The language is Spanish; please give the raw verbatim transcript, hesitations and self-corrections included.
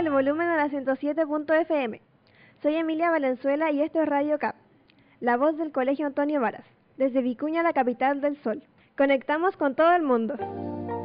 el volumen a la ciento siete punto efe eme. Soy Emilia Valenzuela y esto es Radio Cap, la voz del Colegio Antonio Varas, desde Vicuña, la capital del sol. Conectamos con todo el mundo.